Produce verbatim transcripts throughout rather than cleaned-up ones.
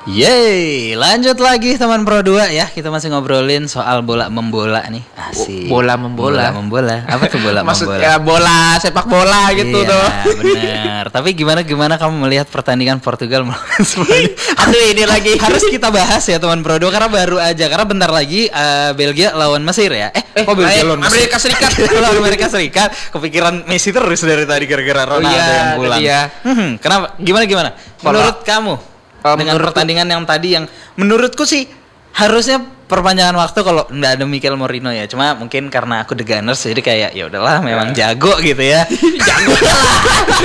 Yeay, lanjut lagi teman Pro dua ya. Kita masih ngobrolin soal bola membola nih. Asik. Bola membola. Bola membola. Apa tuh bola membola? Maksudnya bola sepak bola gitu iya, tuh. Benar. Tapi gimana gimana kamu melihat pertandingan Portugal melawan Spanyol? Aduh, ini lagi Harus kita bahas ya teman Pro dua karena baru aja karena bentar lagi uh, Belgia lawan Mesir ya. Eh, Eh, kok Belgia eh, lawan Mesir? Amerika Serikat. Lawan Amerika Serikat. Kepikiran Messi terus dari tadi gara-gara Ronaldo Oh iya, yang pulang. iya. Hmm, kenapa? Gimana gimana? Menurut kamu? Uh, dengan menurutku- pertandingan yang tadi yang menurutku sih harusnya perpanjangan waktu kalau nggak ada Mikel Merino ya. Cuma mungkin karena aku The Gunners jadi kayak ya udahlah memang jago gitu ya. Jago lah.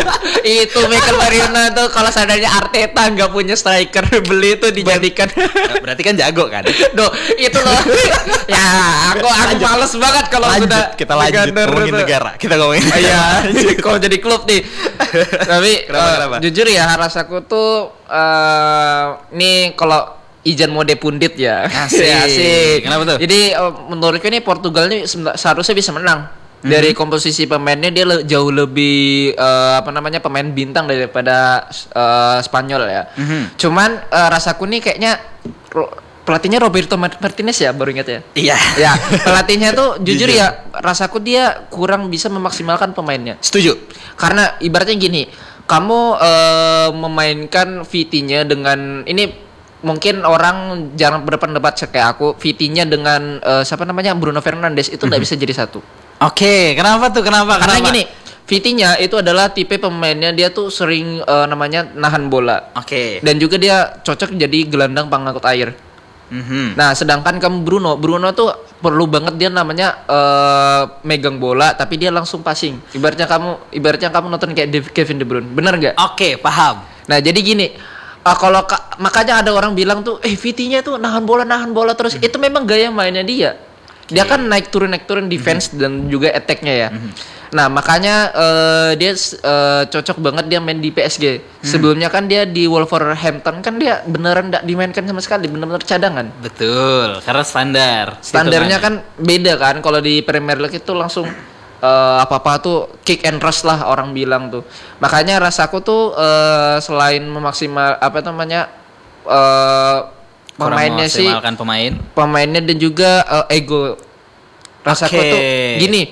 Itu Mikel Merino tuh kalau seandainya Arteta nggak punya striker beli itu dijadikan. Berarti kan jago kan? Duh, itu loh. Ya, aku aku males banget kalau Lanjut, sudah kita lanjut Gunner ngomongin itu. negara. Kita ngomongin. Oh, iya, kalau jadi klub nih. Tapi Kenapa, eh, kenapa? jujur ya rasaku tuh eh nih kalau Ijan mode pundit ya. Asik. Ya, asik. Kenapa tuh? Jadi eh, menurutku ini Portugal nih semena- seharusnya bisa menang. Dari komposisi pemainnya dia le- jauh lebih eh, apa namanya pemain bintang daripada eh, Spanyol ya. Mhm. Cuman eh, rasaku nih kayaknya ro- pelatihnya Roberto Martinez ya, baru ingat ya. Iya. Ya, pelatihnya tuh jujur Jujur. ya rasaku dia kurang bisa memaksimalkan pemainnya. Setuju. Karena ibaratnya gini, kamu eh, memainkan Vitinya dengan ini mungkin orang jarang berpendapat kayak aku, Vitinya dengan eh, siapa namanya Bruno Fernandes itu nggak bisa jadi satu. Oke, kenapa tuh? Kenapa? Karena Kenapa? gini, Vitinya itu adalah tipe pemainnya dia tuh sering eh, namanya nahan bola Oke. dan juga dia cocok jadi gelandang pengangkut air. Mhm. Nah, sedangkan kamu Bruno, Bruno tuh perlu banget dia namanya eh, megang bola, tapi dia langsung passing. Ibaratnya kamu, ibaratnya kamu nonton kayak Dev- Kevin De Bruyne, bener nggak? Oke, paham. Nah, jadi gini, eh, kalau ka- makanya ada orang bilang tuh, eh Vitinya tuh nahan bola, nahan bola terus. Itu memang gaya mainnya dia. Dia kan naik turun naik turun defense dan juga attack-nya ya. Nah, makanya eh, dia eh, cocok banget dia main di P S G. Sebelumnya kan dia di Wolverhampton kan dia beneran nggak dimainkan sama sekali, bener-bener cadangan. Betul, karena standar. Standarnya Hitungannya. kan beda kan, kalau di Premier League itu langsung eh, apa-apa tuh kick and rush lah orang bilang tuh. Makanya rasaku tuh eh, selain memaksimal apa namanya eh, Kurang pemainnya sih memaksimalkan pemain. pemainnya dan juga eh, ego. Rasaku Oke. tuh gini.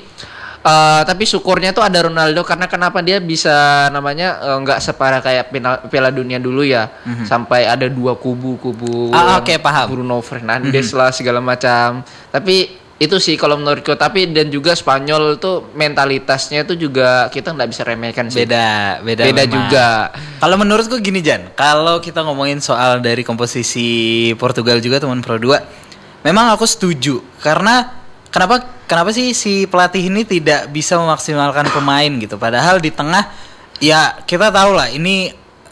eh, tapi syukurnya tuh ada Ronaldo karena kenapa dia bisa namanya eh, nggak separah kayak Piala, Piala Dunia dulu ya. Sampai ada dua kubu-kubu. Ah, yang oke, paham. Bruno Fernandes lah segala macam. Tapi itu sih kalau menurutku, tapi dan juga Spanyol tuh mentalitasnya tuh juga kita nggak bisa remehkan sih. Beda, beda, Beda memang. juga. Kalau menurutku gini Jan, kalau kita ngomongin soal dari komposisi Portugal juga teman Pro dua, memang aku setuju karena kenapa kenapa sih si pelatih ini tidak bisa memaksimalkan pemain gitu. Padahal di tengah ya kita tahu lah ini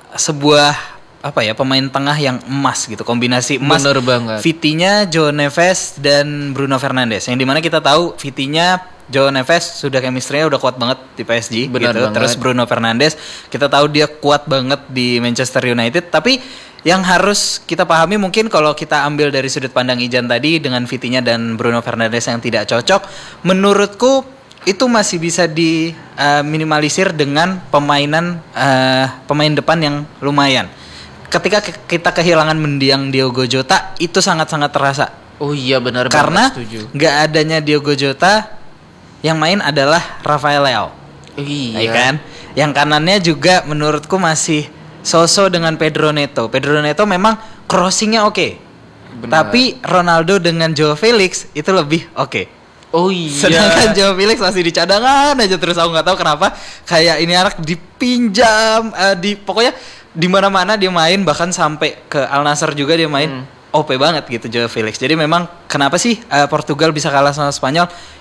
sebuah apa ya pemain tengah yang emas gitu, kombinasi emas. Bener banget. Vitinya, João Neves dan Bruno Fernandes. Yang dimana kita tahu Vitinya, João Neves sudah chemistry-nya udah kuat banget di P S G Bener gitu. banget. Terus Bruno Fernandes kita tahu dia kuat banget di Manchester United. Tapi yang harus kita pahami mungkin kalau kita ambil dari sudut pandang Ijan tadi dengan Vitinya dan Bruno Fernandes yang tidak cocok, menurutku itu masih bisa diminimalisir dengan pemainan eh, pemain depan yang lumayan. Ketika ke- kita kehilangan mendiang Diogo Jota itu sangat-sangat terasa Oh iya benar karena banget, setuju. nggak adanya Diogo Jota yang main adalah Rafael Leao, Iya. ya kan? Yang kanannya juga menurutku masih so-so dengan Pedro Neto. Pedro Neto memang crossingnya oke, Benar. tapi Ronaldo dengan Joao Felix itu lebih oke. Oh iya. Sedangkan Joao Felix masih di cadangan aja terus, aku nggak tahu kenapa kayak ini anak dipinjam eh, di pokoknya di mana-mana dia main, bahkan sampai ke Al Nassr juga dia main. Hmm. O P banget gitu Joao Felix. Jadi memang kenapa sih eh, Portugal bisa kalah sama Spanyol?